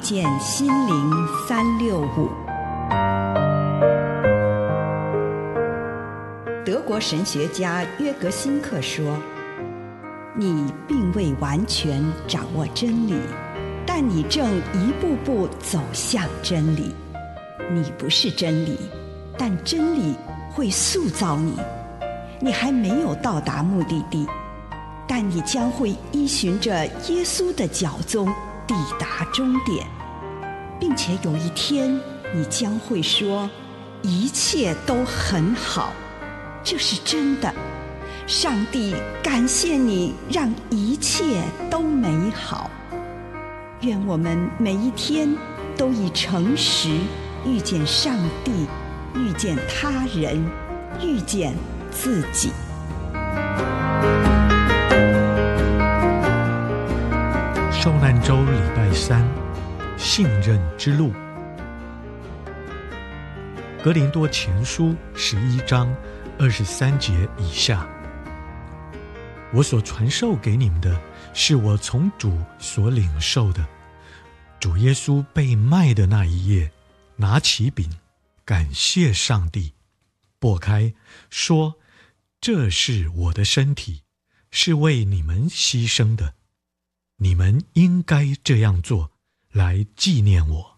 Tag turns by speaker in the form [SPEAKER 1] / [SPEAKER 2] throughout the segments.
[SPEAKER 1] 见心灵365。德国神学家约格辛克说，你并未完全掌握真理，但你正一步步走向真理。你不是真理，但真理会塑造你。你还没有到达目的地，但你将会依循着耶稣的脚踪抵达终点，并且有一天你将会说，一切都很好。这是真的。上帝感谢你，让一切都美好。愿我们每一天都以诚实遇见上帝，遇见他人，遇见自己。
[SPEAKER 2] 受难周礼拜3，信任之路。格林多前书11章23节以下，我所传授给你们的，是我从主所领受的。主耶稣被卖的那一夜，拿起饼，感谢上帝，擘开，说：这是我的身体，是为你们牺牲的，你们应该这样做，来纪念我。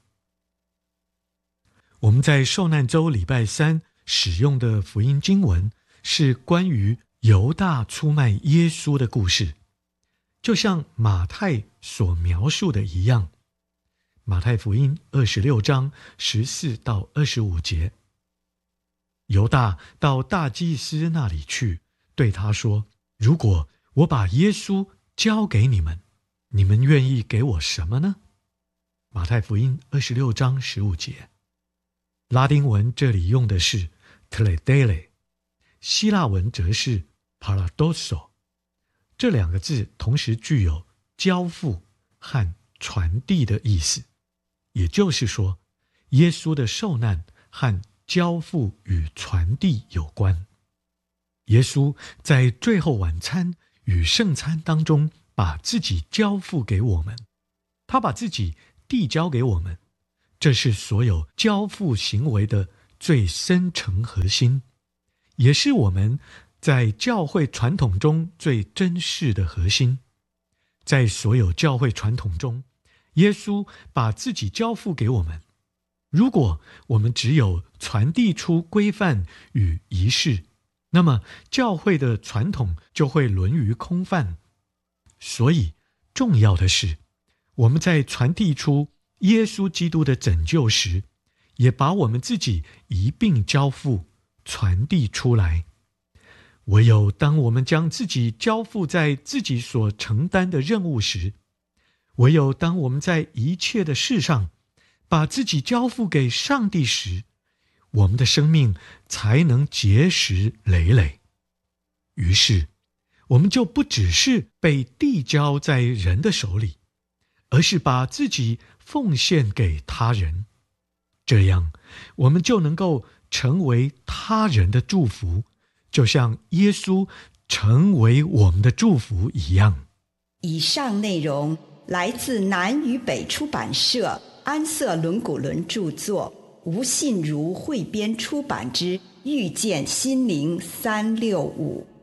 [SPEAKER 2] 我们在受难周礼拜3使用的福音经文是关于犹大出卖耶稣的故事，就像马太所描述的一样。马太福音26章14到25节，犹大到大祭司那里去，对他说：如果我把耶稣交给你们，你们愿意给我什么呢？马太福音26章15节。拉丁文这里用的是 teledele， 希腊文则是 paradoxo， 这两个字同时具有交付和传递的意思。也就是说，耶稣的受难和交付与传递有关。耶稣在最后晚餐与圣餐当中把自己交付给我们，他把自己递交给我们，这是所有交付行为的最深层核心，也是我们在教会传统中最珍视的核心。在所有教会传统中，耶稣把自己交付给我们。如果我们只有传递出规范与仪式，那么教会的传统就会沦于空泛。所以重要的是，我们在传递出耶稣基督的拯救时，也把我们自己一并交付传递出来。唯有当我们将自己交付在自己所承担的任务时，唯有当我们在一切的事上把自己交付给上帝时，我们的生命才能结实累累。于是我们就不只是被递交在人的手里，而是把自己奉献给他人。这样我们就能够成为他人的祝福，就像耶稣成为我们的祝福一样。
[SPEAKER 1] 以上内容来自南与北出版社安瑟伦古伦著作，吴信如汇编出版之《遇见心灵365》。